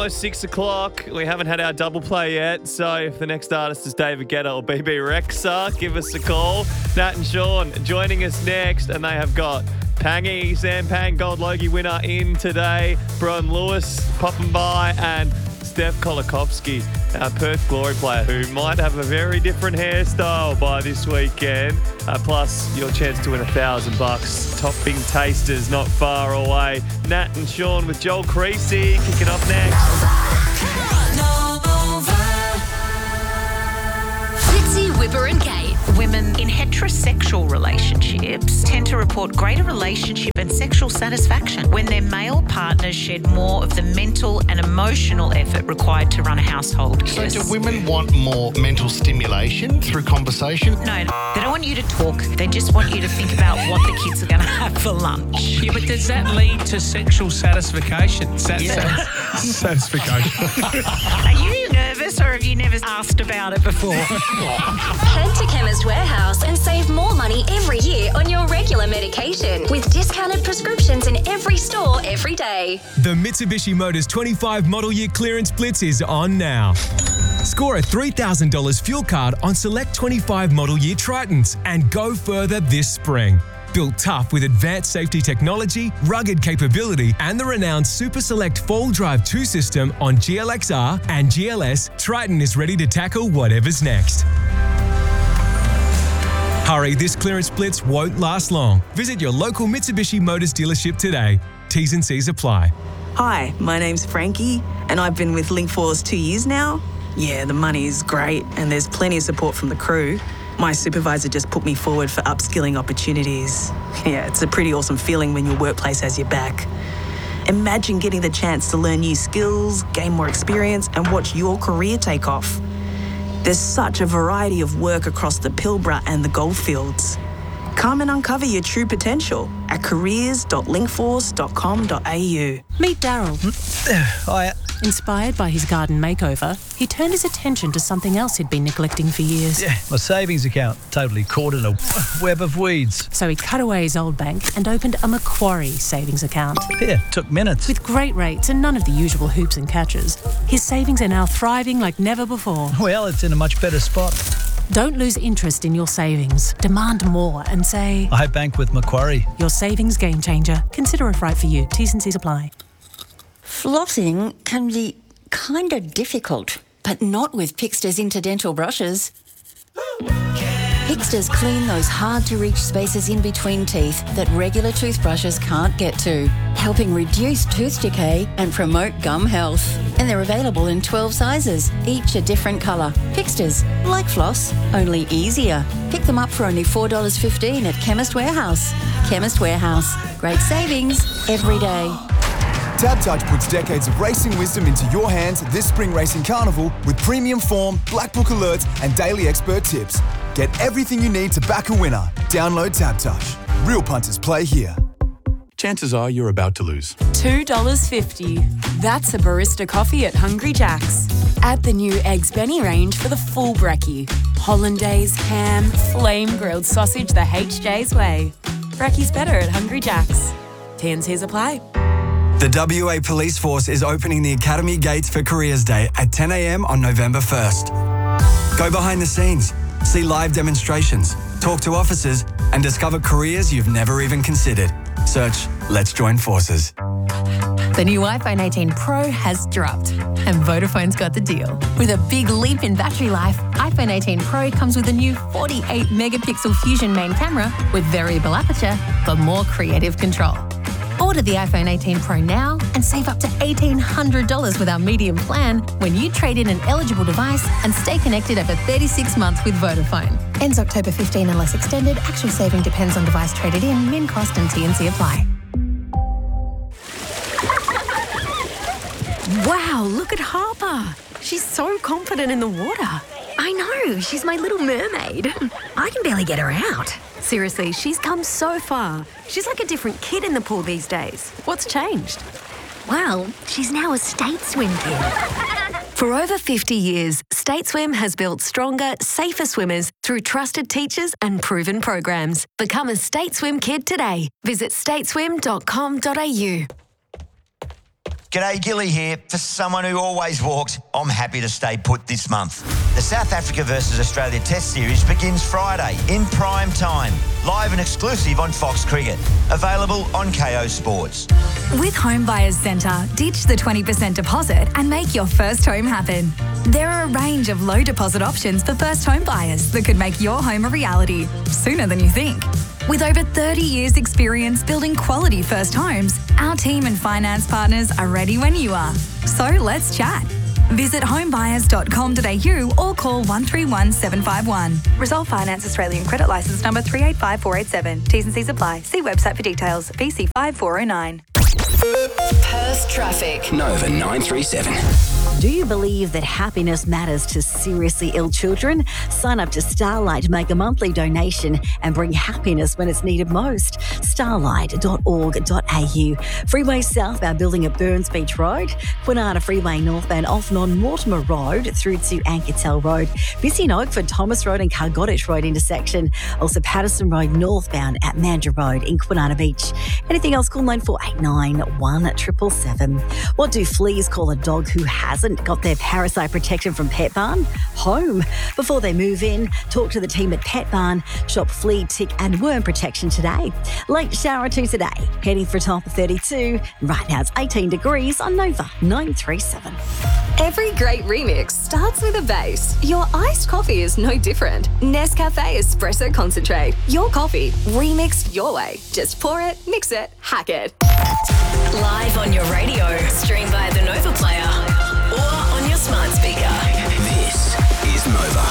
almost 6 o'clock. We haven't had our double play yet, so if the next artist is David Guetta or BB Rexa, give us a call. Nat and Sean joining us next, and they have got Pangy, Sampang Gold Logie winner in today, Bron Lewis popping by, and Steph Kolakowski, our Perth Glory player, who might have a very different hairstyle by this weekend. Plus, your chance to win $1,000. Topping Tasters not far away. Nat and Sean with Joel Creasy kicking off next. Fitzy, Whipper and Kate. Women in heterosexual relationships tend to report greater relationship and sexual satisfaction when their male partners shed more of the mental and emotional effort required to run a household. So do women want more mental stimulation through conversation? No, they don't want you to talk. They just want you to think about what the kids are going to have for lunch. Yeah, but does that lead to sexual satisfaction? Satisfaction. Are you nervous or have you never asked about it before? Head to Chemist Warehouse and save more money every year on your regular medication with discounted prescriptions in every store every day. The Mitsubishi Motors 25 model year clearance blitz is on now. Score a $3,000 fuel card on select 25 model year Tritons and go further this spring. Built tough with advanced safety technology, rugged capability, and the renowned Super Select 4-Drive 2 system on GLXR and GLS, Triton is ready to tackle whatever's next. Hurry, this clearance blitz won't last long. Visit your local Mitsubishi Motors dealership today. T's and C's apply. Hi, my name's Frankie, and I've been with Linkforce 2 years now. Yeah, the money's great, and there's plenty of support from the crew. My supervisor just put me forward for upskilling opportunities. Yeah, it's a pretty awesome feeling when your workplace has your back. Imagine getting the chance to learn new skills, gain more experience, and watch your career take off. There's such a variety of work across the Pilbara and the Goldfields. Come and uncover your true potential at careers.linkforce.com.au. Meet Daryl. Hiya. Inspired by his garden makeover, he turned his attention to something else he'd been neglecting for years. Yeah, my savings account, totally caught in a web of weeds. So he cut away his old bank and opened a Macquarie savings account. Yeah, took minutes. With great rates and none of the usual hoops and catches, his savings are now thriving like never before. Well, it's in a much better spot. Don't lose interest in your savings. Demand more and say, I bank with Macquarie. Your savings game changer. Consider if right for you. T's and C's apply. Flossing can be kind of difficult, but not with Pixter's Interdental brushes. Pixter's clean those hard-to-reach spaces in between teeth that regular toothbrushes can't get to, helping reduce tooth decay and promote gum health. And they're available in 12 sizes, each a different colour. Pixter's, like floss, only easier. Pick them up for only $4.15 at Chemist Warehouse. Chemist Warehouse. Great savings every day. TABtouch puts decades of racing wisdom into your hands this spring racing carnival with premium form, black book alerts and daily expert tips. Get everything you need to back a winner. Download TABtouch. Real punters play here. Chances are you're about to lose. $2.50. That's a barista coffee at Hungry Jack's. Add the new Eggs Benny range for the full brekkie. Hollandaise, ham, flame-grilled sausage the HJ's way. Brekkie's better at Hungry Jack's. T&Cs apply. The WA Police Force is opening the Academy Gates for Careers Day at 10 a.m. on November 1st. Go behind the scenes, see live demonstrations, talk to officers, and discover careers you've never even considered. Search Let's Join Forces. The new iPhone 18 Pro has dropped, and Vodafone's got the deal. With a big leap in battery life, iPhone 18 Pro comes with a new 48-megapixel Fusion main camera with variable aperture for more creative control. Order the iPhone 18 Pro now and save up to $1,800 with our medium plan when you trade in an eligible device and stay connected over 36 months with Vodafone. Ends October 15 unless extended. Actual saving depends on device traded in. Min cost and T&C apply. Wow, look at Harper. She's so confident in the water. I know, she's my little mermaid. I can barely get her out. Seriously, she's come so far. She's like a different kid in the pool these days. What's changed? Well, she's now a State Swim kid. For over 50 years, State Swim has built stronger, safer swimmers through trusted teachers and proven programs. Become a State Swim kid today. Visit stateswim.com.au. G'day, Gilly here. For someone who always walks, I'm happy to stay put this month. The South Africa versus Australia Test Series begins Friday in prime time, live and exclusive on Fox Cricket. Available on KO Sports. With Home Buyers Centre, ditch the 20% deposit and make your first home happen. There are a range of low deposit options for first home buyers that could make your home a reality sooner than you think. With over 30 years' experience building quality first homes, our team and finance partners are ready when you are. So let's chat. Visit homebuyers.com.au or call 131 751. Resolve Finance Australian Credit Licence number 385487. T's and C's apply. See website for details. BC 5409. Perth traffic. Nova 937. Do you believe that happiness matters to seriously ill children? Sign up to Starlight, make a monthly donation and bring happiness when it's needed most. Starlight.org.au. Freeway southbound building at Burns Beach Road. Kwinana Freeway northbound off Non-Mortimer Road through to Anketel Road. Busy in Oakford, Thomas Road and Cargodditch Road intersection. Also Patterson Road northbound at Mandurah Road in Kwinana Beach. Anything else? Call 9489 1777. What do fleas call a dog who hasn't got their parasite protection from Pet Barn? Home. Before they move in, talk to the team at Pet Barn. Shop flea, tick and worm protection today. Late shower to today. Heading for a top of 32. Right now it's 18 degrees on Nova 937. Every great remix starts with a base. Your iced coffee is no different. Nescafe Espresso Concentrate. Your coffee, remixed your way. Just pour it, mix it, hack it. Live on your radio. Stream via the Nova Player or on your smart speaker. This is Nova.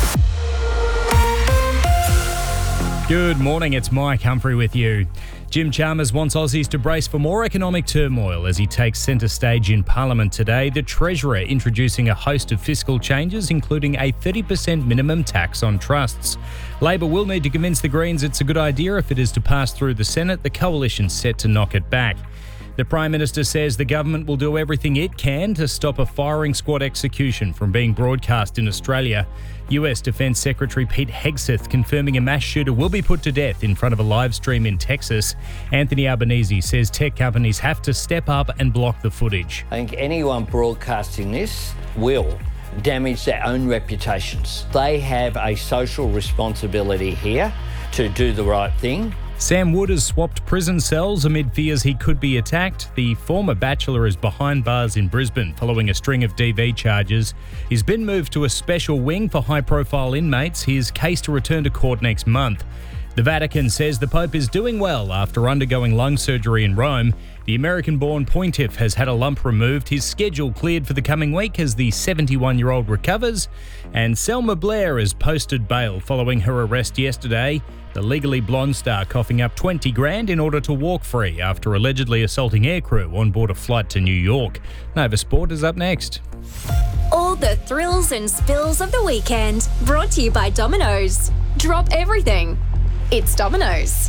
Good morning, it's Mike Humphrey with you. Jim Chalmers wants Aussies to brace for more economic turmoil as he takes centre stage in Parliament today. The Treasurer introducing a host of fiscal changes, including a 30% minimum tax on trusts. Labor will need to convince the Greens it's a good idea if it is to pass through the Senate. The coalition's set to knock it back. The Prime Minister says the government will do everything it can to stop a firing squad execution from being broadcast in Australia. US Defence Secretary Pete Hegseth confirming a mass shooter will be put to death in front of a live stream in Texas. Anthony Albanese says tech companies have to step up and block the footage. I think anyone broadcasting this will damage their own reputations. They have a social responsibility here to do the right thing. Sam Wood has swapped prison cells amid fears he could be attacked. The former Bachelor is behind bars in Brisbane following a string of DV charges. He's been moved to a special wing for high-profile inmates. His case to return to court next month. The Vatican says the Pope is doing well after undergoing lung surgery in Rome. The American-born pontiff has had a lump removed. His schedule cleared for the coming week as the 71-year-old recovers. And Selma Blair has posted bail following her arrest yesterday. The Legally Blonde star coughing up $20,000 in order to walk free after allegedly assaulting aircrew on board a flight to New York. Nova Sport is up next. All the thrills and spills of the weekend, brought to you by Domino's. Drop everything. It's Domino's.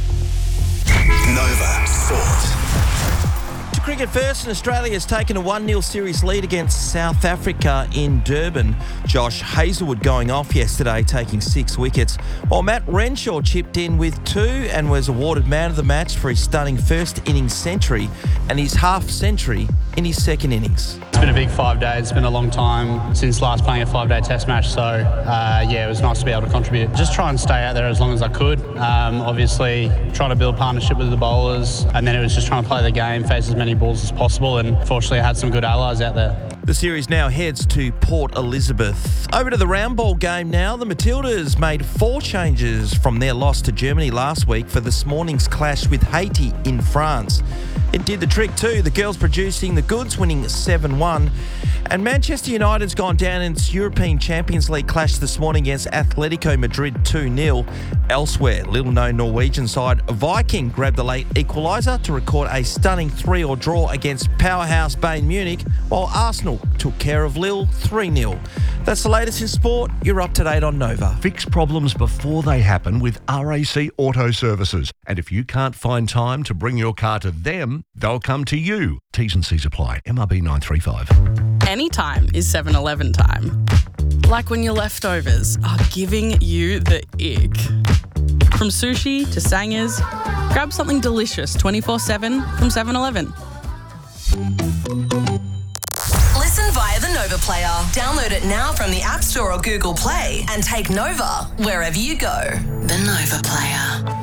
Nova Sport. Cricket first, and Australia has taken a 1-0 series lead against South Africa in Durban. Josh Hazlewood going off yesterday, taking 6 wickets, while Matt Renshaw chipped in with 2 and was awarded man of the match for his stunning first innings century and his half century in his second innings. It's been a big 5 days. It's been a long time since last playing a 5-day test match, so it was nice to be able to contribute. Just try and stay out there as long as I could. Obviously, trying to build partnership with the bowlers, and then it was just trying to play the game, face as many balls as possible, and fortunately I had some good allies out there. The series now heads to Port Elizabeth. Over to the round ball game now. The Matildas made 4 changes from their loss to Germany last week for this morning's clash with Haiti in France. It did the trick too, the girls producing the goods, winning 7-1. And Manchester United's gone down in its European Champions League clash this morning against Atletico Madrid 2-0. Elsewhere, little-known Norwegian side Viking grabbed the late equaliser to record a stunning 3-3 draw against powerhouse Bayern Munich, while Arsenal took care of Lille 3-0. That's the latest in sport. You're up to date on Nova. Fix problems before they happen with RAC Auto Services. And if you can't find time to bring your car to them, they'll come to you. T's and C's apply. MRB 935. Anytime is 7-Eleven time. Like when your leftovers are giving you the ick. From sushi to sangers, grab something delicious 24/7 from 7-Eleven. Listen via the Nova Player. Download it now from the App Store or Google Play and take Nova wherever you go. The Nova Player.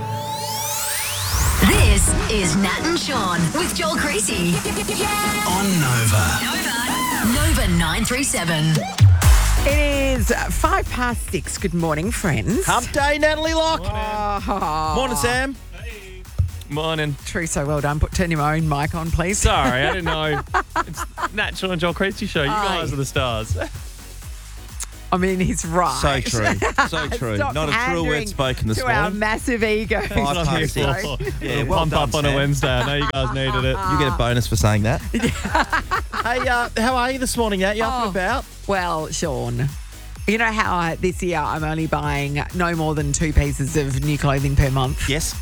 This is Nat and Sean with Joel Creasy. On Nova. Nova 937. It is 6:05. Good morning, friends. Hump day, Natalie Locke. Morning, Sam. Morning. True, so well done. Turn your own mic on, please. Sorry, I didn't know. It's Nat, Sean and Joel Creasy show. You guys are the stars. I mean, he's right. So true. So true. Stop Not a true word pandering spoken this to morning. our massive ego. He's not here for Yeah, well pump done, up on a Sam. Wednesday. I know you guys needed it. You get a bonus for saying that. Hey, how are you this morning, Nat? You up and about? Well, Sean, you know how this year I'm only buying no more than 2 pieces of new clothing per month? Yes.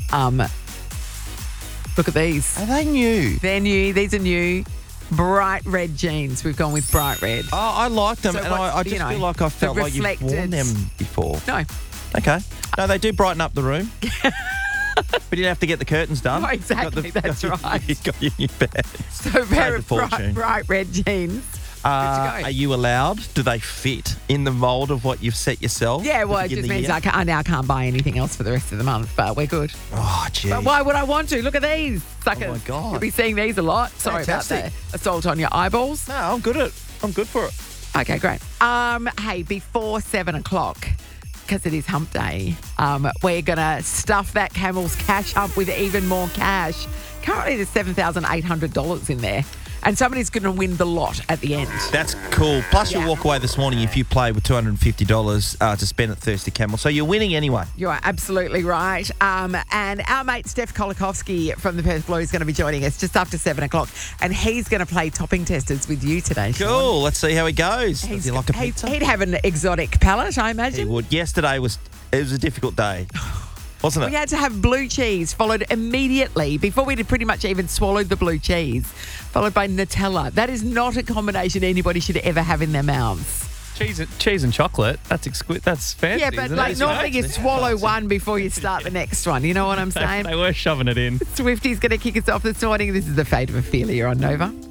Look at these. Are they new? They're new. These are new. Bright red jeans. We've gone with bright red. Oh, I like them, So and what- I just you know, feel like I felt the like you've worn reflected- them before. No. Okay. No, they do brighten up the room. But you have to get the curtains done. Oh, exactly, that's right. You got your new bed. So a pair of Saved a fortune. bright red jeans. Are you allowed? Do they fit in the mould of what you've set yourself? Yeah, well, to it begin just the means year? I now can't buy anything else for the rest of the month, but we're good. Oh, gee. But why would I want to? Look at these suckers. Oh, my God. You'll be seeing these a lot. Sorry Fantastic. about the assault on your eyeballs. No, I'm good for it. Okay, great. Hey, before 7 o'clock, because it is hump day, we're going to stuff that Camel's cash up with even more cash. Currently, there's $7,800 in there. And somebody's going to win the lot at the end. That's cool. Plus, you'll walk away this morning if you play with $250 to spend at Thirsty Camel. So you're winning anyway. You are absolutely right. And our mate Steph Kolakowski from the Perth Blue is going to be joining us just after 7 o'clock. And he's going to play topping testers with you today, Sean. Cool. Let's see how he goes. Does he like a pizza? He'd have an exotic palate, I He imagine. would. Yesterday was a difficult day, wasn't We it? had to have blue cheese followed immediately before we'd pretty much even swallowed the blue cheese, followed by Nutella. That is not a combination anybody should ever have in their mouths. Cheese and chocolate. That's exquisite. That's fancy. Yeah, but isn't like it? normally you swallow one before you start the next one. You know what I'm saying? They were shoving it in. Swifty's going to kick us off this morning. This is the fate of Ophelia on Nova.